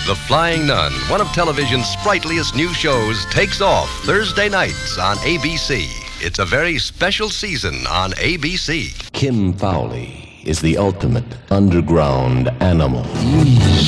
The Flying Nun, one of television's sprightliest new shows, takes off Thursday nights on ABC. It's a very special season on ABC. Kim Fowley is the ultimate underground animal.